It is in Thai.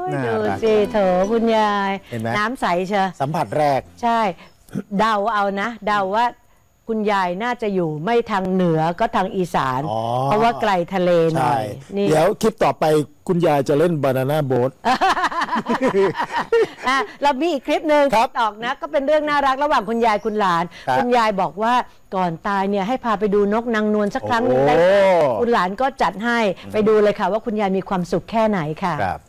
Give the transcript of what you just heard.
ดูสิเถอะคุณยายเห็นไหมน้ำใสเชะสัมผัสแรกใช่ เดาเอานะ เดาว่าคุณยายน่าจะอยู่ไม่ทางเหนือก็ทางอีสานอ๋อเพราะว่าไกลทะเลหน่ใช่อยนี่เดี๋ยวคลิปต่อไปคุณยายจะเล่นบานาน่าโบ๊ทเรามีอีกคลิปหนึ่งครับออกนะก็เป็นเรื่องน่ารักระหว่างคุณยายคุณหลานครับคุณยายบอกว่าก่อนตายเนี่ยให้พาไปดูนกนางนวลสักครั้งหนึงได้ไหมโอ้คุณหลานก็จัดให้ไปดูเลยค่ะว่าคุณยายมีความสุขแค่ไหนค่ะครับ